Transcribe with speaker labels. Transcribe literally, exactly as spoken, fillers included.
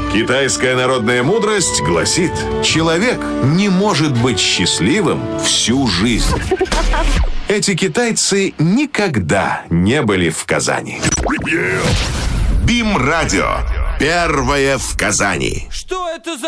Speaker 1: Китайская народная мудрость гласит: человек не может быть счастливым всю жизнь. Эти китайцы никогда не были в Казани. БИМ-радио. Первое в Казани.
Speaker 2: Что это за...